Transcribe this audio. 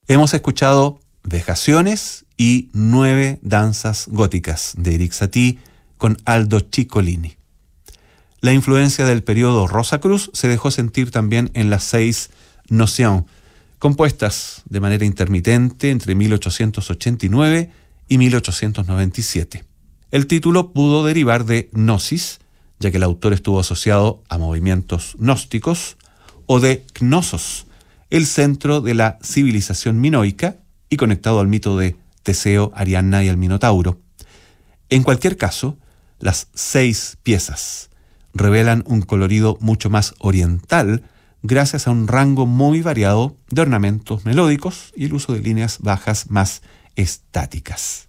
Hemos escuchado Vejaciones y 9 danzas góticas de Erik Satie con Aldo Ciccolini. La influencia del periodo Rosacruz se dejó sentir también en las 6 Notions, compuestas de manera intermitente entre 1889 y 1897. El título pudo derivar de gnosis, ya que el autor estuvo asociado a movimientos gnósticos, o de Knossos, el centro de la civilización minoica y conectado al mito de Teseo, Ariadna y el Minotauro. En cualquier caso, las 6 piezas revelan un colorido mucho más oriental gracias a un rango muy variado de ornamentos melódicos y el uso de líneas bajas más estáticas.